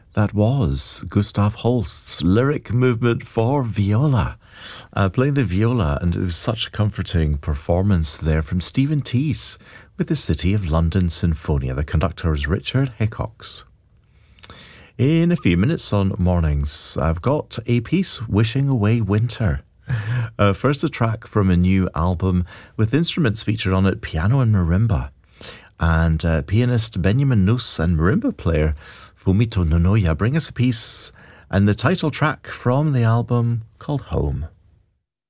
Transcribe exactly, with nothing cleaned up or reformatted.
That was Gustav Holst's lyric movement for viola. Uh, playing the viola, and it was such a comforting performance there from Stephen Teese with the City of London Sinfonia. The conductor is Richard Hickox. In a few minutes on Mornings, I've got a piece, Wishing Away Winter. Uh, first, a track from a new album with instruments featured on it, piano and marimba. And uh, pianist Benjamin Nuss and marimba player Fumito Nonoya bring us a piece and the title track from the album called Home.